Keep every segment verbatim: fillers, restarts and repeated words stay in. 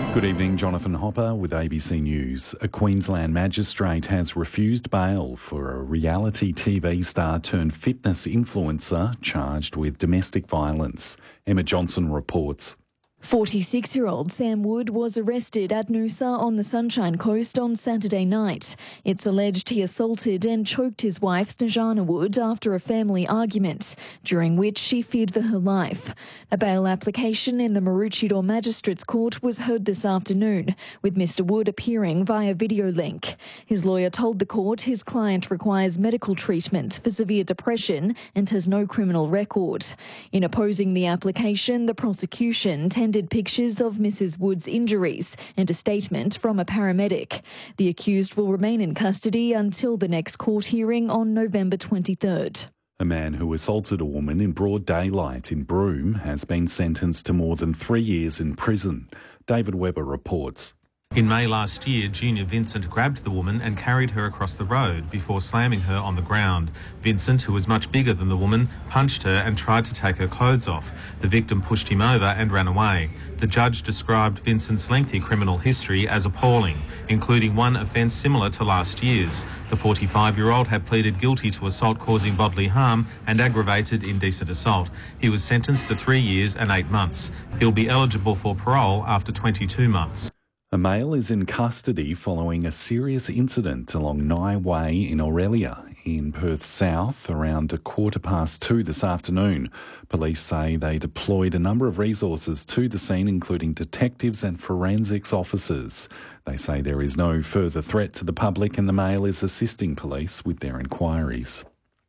Good evening, Jonathan Hopper with A B C News. A Queensland magistrate has refused bail for a reality T V star turned fitness influencer charged with domestic violence. Emma Johnson reports. forty-six-year-old Sam Wood was arrested at Noosa on the Sunshine Coast on Saturday night. It's alleged he assaulted and choked his wife, Snejana Wood, after a family argument, during which she feared for her life. A bail application in the Maroochydore Magistrates Court was heard this afternoon, with Mister Wood appearing via video link. His lawyer told the court his client requires medical treatment for severe depression and has no criminal record. In opposing the application, the prosecution tendered pictures of Missus Wood's injuries and a statement from a paramedic. The accused will remain in custody until the next court hearing on November twenty-third. A man who assaulted a woman in broad daylight in Broome has been sentenced to more than three years in prison. David Webber reports. In May last year, Junior Vincent grabbed the woman and carried her across the road before slamming her on the ground. Vincent, who was much bigger than the woman, punched her and tried to take her clothes off. The victim pushed him over and ran away. The judge described Vincent's lengthy criminal history as appalling, including one offence similar to last year's. The forty-five-year-old had pleaded guilty to assault causing bodily harm and aggravated indecent assault. He was sentenced to three years and eight months. He'll be eligible for parole after twenty-two months. A male is in custody following a serious incident along Nye Way in Aurelia in Perth South around a quarter past two this afternoon. Police say they deployed a number of resources to the scene, including detectives and forensics officers. They say there is no further threat to the public and the male is assisting police with their inquiries.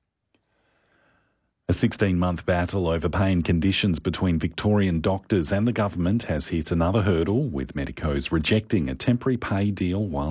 A sixteen-month battle over pay and conditions between Victorian doctors and the government has hit another hurdle, with medicos rejecting a temporary pay deal while